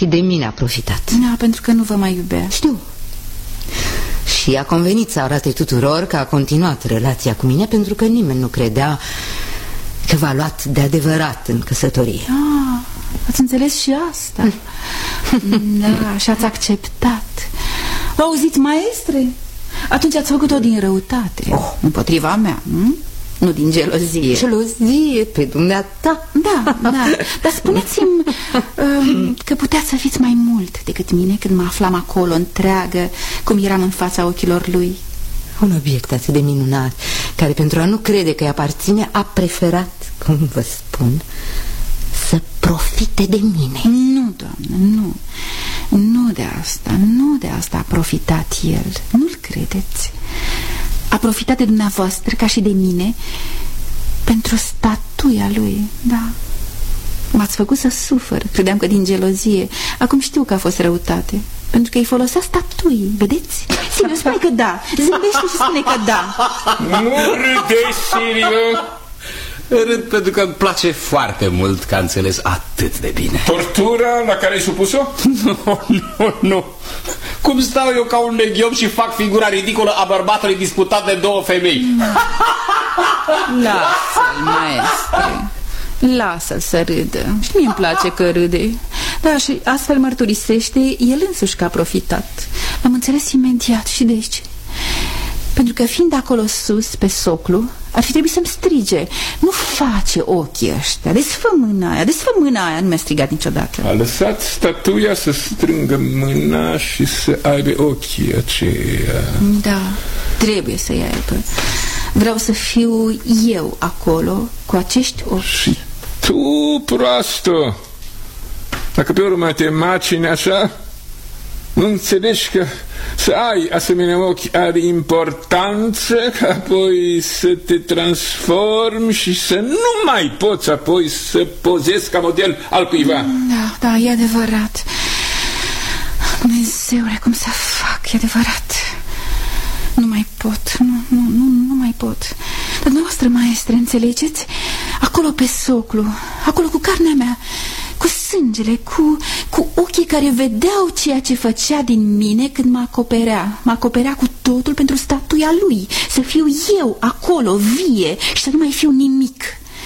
și de mine a profitat. Da, pentru că nu vă mai iubea. Știu. Și a convenit să arate tuturor că a continuat relația cu mine, pentru că nimeni nu credea că v-a luat de adevărat în căsătorie. Ați înțeles și asta? Da, și ați acceptat. Auziți, maestre? Atunci ați făcut-o din răutate, împotriva mea, nu din gelozie. Gelozie pe dumneata? Da, da. Dar spuneți-mi că puteați să fiți mai mult decât mine când mă aflam acolo întreagă, cum eram în fața ochilor lui. Un obiect atât de minunat, care pentru a nu crede că îi aparține, a preferat, cum vă spun, să profite de mine. Nu, doamnă, nu. Nu de asta a profitat el. Nu-l credeți. A profitat de dumneavoastră, ca și de mine, pentru statuia lui, da. M-ați făcut să sufăr. Credeam că din gelozie. Acum știu că a fost răutate, pentru că îi folosea statuii, vedeți? Siriu, spune că da. Zâmbește și spune că da. Nu râdeți, Siriu. Râd pentru că îmi place foarte mult că a înțeles atât de bine. Tortura la care ai supus-o? Nu. Cum stau eu ca un neghiom și fac figura ridicolă a bărbatului disputat de două femei? Lasă-l, maestre. Lasă-l să râdă. Și mie îmi place că râde. Da, și astfel mărturisește el însuși că a profitat. L-am înțeles imediat. Și de ce? Pentru că fiind acolo sus, pe soclu, ar fi trebuit să-mi strige: nu face ochii ăștia, desfă mâna aia. Nu mi-a strigat niciodată. A lăsat statuia să strângă mâna și să aibă ochii aceia. Da, trebuie să-i aibă. Vreau să fiu eu acolo, cu acești ochi. Și tu, proastă, dacă pe urmă te macini așa, nu înțelegi că să ai asemenea ochi are importanță, că apoi să te transformi și să nu mai poți apoi să pozezi ca model al cuiva. Da, e adevărat. Dumnezeule, cum să fac, e adevărat. Nu mai pot, nu mai pot. Dar dumneavoastră, maestre, înțelegeți? Acolo pe soclu, acolo cu carnea mea, cu sângele, cu ochii care vedeau ceea ce făcea din mine când mă acoperea cu totul pentru statuia lui. Să fiu eu acolo, vie, și să nu mai fiu nimic.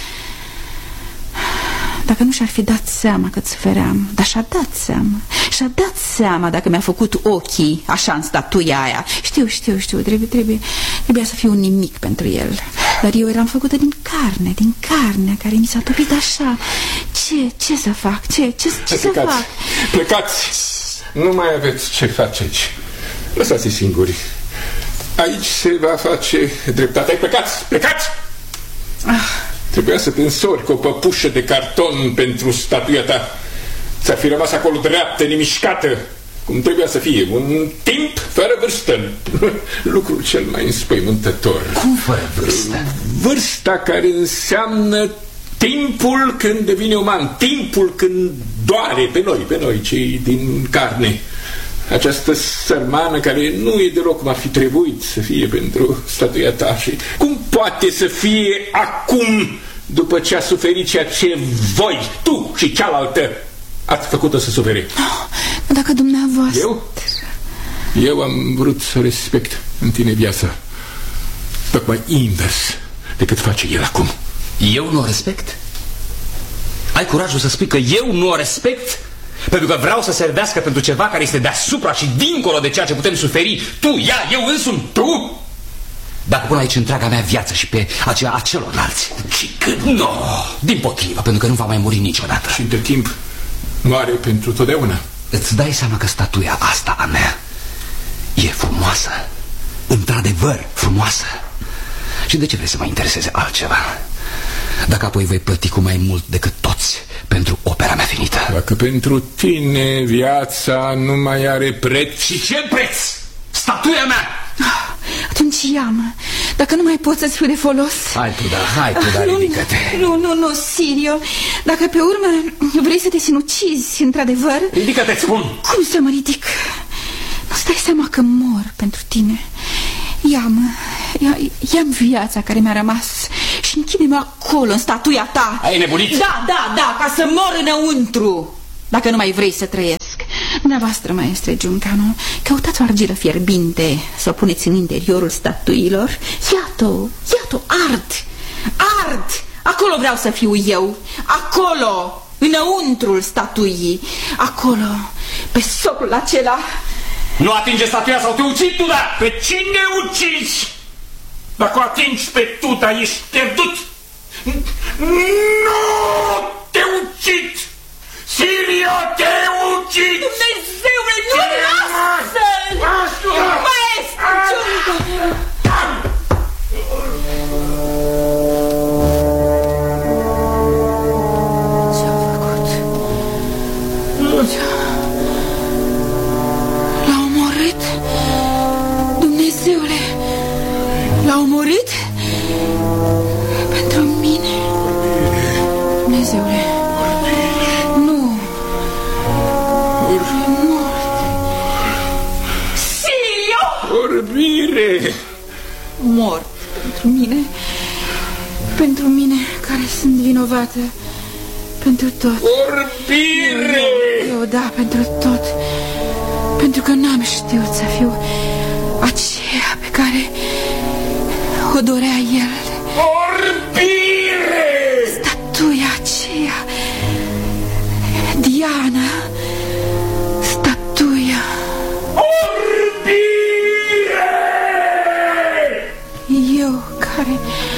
Dacă nu și-ar fi dat seama cât sufeream. Dar și-a dat seama dacă mi-a făcut ochii așa în statuia aia. Știu, trebuia să fiu un nimic pentru el. Dar eu eram făcută din carne care mi s-a topit așa. Ce să fac? Ce să fac? Plecați! Nu mai aveți ce face aici. Lăsați-i singuri. Aici se va face dreptate. Plecați! Trebuia să te însori cu o păpușă de carton pentru statuia ta. Ți-ar fi rămas acolo dreaptă, nemișcată, cum trebuia să fie. Un timp fără vârstă. Lucrul cel mai înspăimântător. Cum fără vârstă? Vârsta care înseamnă timpul când devine uman, timpul când doare pe noi, cei din carne. Această sărmană care nu e deloc cum ar fi trebuit să fie pentru statuia ta. Și cum poate să fie acum, după ce a suferit ceea ce voi, tu și cealaltă, ați făcut-o să suferi? Dacă dumneavoastră... Eu am vrut să respect în tine viața, tocmai invers decât face el acum. Eu nu o respect? Ai curajul să spui că eu nu o respect? Pentru că vreau să servească pentru ceva care este deasupra și dincolo de ceea ce putem suferi. Tu, ea, eu însumi, tu? Dacă pun aici întreaga mea viață și pe aceea a celorlalți. Și cât? Nu, dimpotrivă, pentru că nu va mai muri niciodată. Și între timp moare pentru totdeauna. Îți dai seama că statuia asta a mea e frumoasă, într-adevăr frumoasă. Și de ce vrei să mă intereseze altceva? Dacă apoi voi plăti cu mai mult decât toți pentru opera mea finită. Dacă pentru tine viața nu mai are preț. Și ce preț? Statuia mea! Atunci ia-mă. Dacă nu mai pot să-ți fiu de folos. Hai tu, dar ridică-te. Nu, Sirio. Dacă pe urmă vrei să te sinucizi, într-adevăr, ridică-te, spun. Cum să mă ridic? Nu-ți dai seama că mor pentru tine. Ia-mi viața care mi-a rămas și închide-mă acolo, în statuia ta. Ai nebunit? Da, ca să mor înăuntru, dacă nu mai vrei să trăiesc. Dumneavoastră, maestre Giuncanu, căutați o argilă fierbinte să o puneți în interiorul statuilor. Iată-o, ard! Acolo vreau să fiu eu, acolo, înăuntrul statuii, acolo, pe socul acela. Nu atinge statuia sau te ucid, Tuda! Pe cine ucizi? Dacă o atingi pe Tuda, ești pierdut. Nu te ucid! Silio, te ucid! Dumnezeule, nu lasă-l! Maestru Giuncanu! L-a omorât? Dumnezeule, l-a omorât? Pentru mine? Dumnezeule, nu. Silio! Orbire! Mort pentru mine care sunt vinovată. Pentru tot. Orbire! Eu, da, pentru tot. Pentru că n-am știut să fiu aceea pe care o dorea el. Orbire! Statuia aceea, Diana, statuia. Orbire! Eu care